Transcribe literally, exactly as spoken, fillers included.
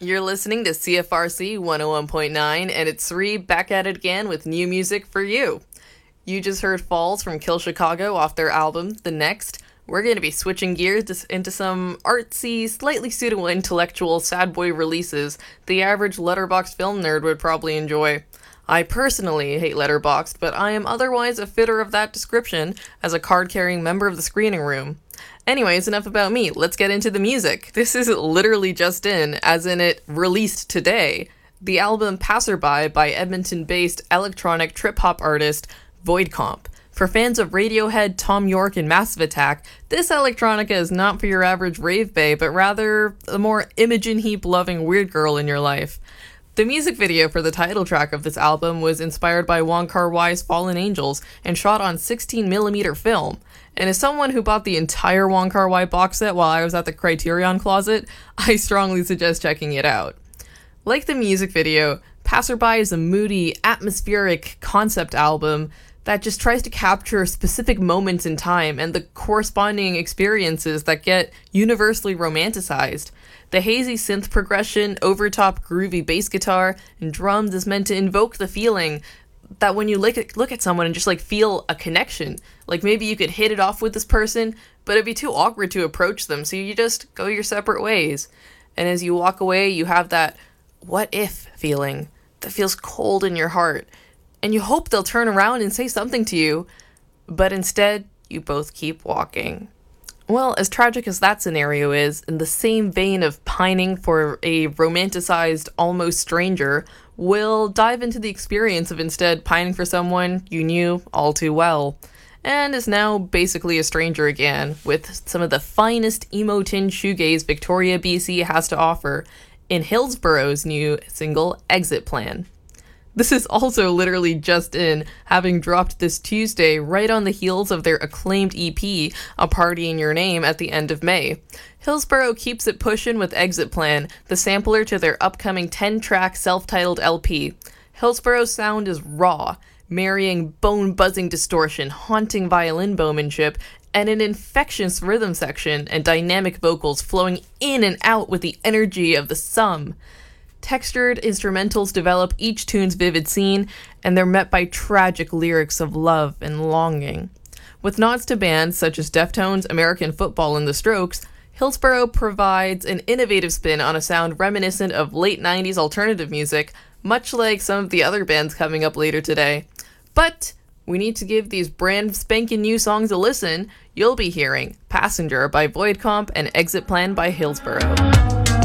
You're listening to C F R C one oh one point nine, and it's Sri back at it again with new music for you. You just heard Falls from Kill Chicago off their album, The Next. We're going to be switching gears into some artsy, slightly pseudo-intellectual sad boy releases the average Letterboxd film nerd would probably enjoy. I personally hate Letterboxd, but I am otherwise a fitter of that description as a card-carrying member of the screening room. Anyways, enough about me. Let's get into the music. This is literally just in, as in it released today. The album Passerby by Edmonton-based electronic trip-hop artist Voidcomp. For fans of Radiohead, Tom York, and Massive Attack, this electronica is not for your average rave bae, but rather a more Imogen Heap-loving weird girl in your life. The music video for the title track of this album was inspired by Wong Kar-wai's Fallen Angels and shot on sixteen millimeter film. And as someone who bought the entire Wong Kar-wai box set while I was at the Criterion Closet, I strongly suggest checking it out. Like the music video, Passerby is a moody, atmospheric concept album that just tries to capture specific moments in time and the corresponding experiences that get universally romanticized. The hazy synth progression, overtop groovy bass guitar, and drums is meant to invoke the feeling that when you look at, look at someone and just like feel a connection, like maybe you could hit it off with this person, but it'd be too awkward to approach them, so you just go your separate ways. And as you walk away, you have that what if feeling that feels cold in your heart, and you hope they'll turn around and say something to you, but instead, you both keep walking. Well, as tragic as that scenario is, in the same vein of pining for a romanticized almost stranger, we'll dive into the experience of instead pining for someone you knew all too well, and is now basically a stranger again, with some of the finest emo-tinged shoegaze Victoria, B C has to offer in Hillsborough's new single, Exit Plan. This is also literally just in, having dropped this Tuesday right on the heels of their acclaimed E P, A Party in Your Name, at the end of May. Hillsborough keeps it pushin' with Exit Plan, the sampler to their upcoming ten-track self-titled L P. Hillsborough's sound is raw, marrying bone-buzzing distortion, haunting violin bowmanship, and an infectious rhythm section and dynamic vocals flowing in and out with the energy of the sum. Textured instrumentals develop each tune's vivid scene, and they're met by tragic lyrics of love and longing. With nods to bands such as Deftones, American Football, and The Strokes, Hillsborough provides an innovative spin on a sound reminiscent of late nineties alternative music, much like some of the other bands coming up later today. But we need to give these brand spanking new songs a listen. You'll be hearing Passenger by Voidcomp and Exit Plan by Hillsborough.